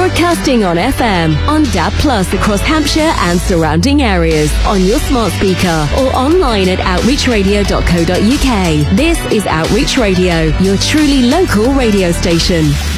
Broadcasting on FM, on DAB Plus across Hampshire and surrounding areas, on your smart speaker or online at outreachradio.co.uk. This is Outreach Radio, your truly local radio station.